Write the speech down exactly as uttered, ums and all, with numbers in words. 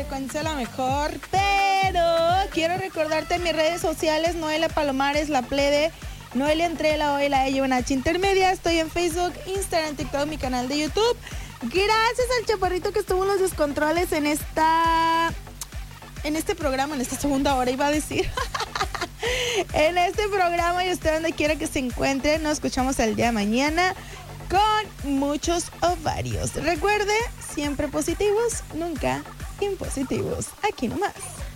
frecuencia la mejor, pero quiero recordarte en mis redes sociales, Noelia Palomares, La Plebe, Noelia entre la O y la E llevan H intermedia. Estoy en Facebook, Instagram, TikTok, mi canal de YouTube. Gracias al chaparrito que estuvo en los descontroles en esta... En este programa, en esta segunda hora iba a decir. En este programa y usted donde quiera que se encuentre. Nos escuchamos el día de mañana con muchos ovarios. Recuerde, siempre positivos, nunca impositivos. Aquí nomás.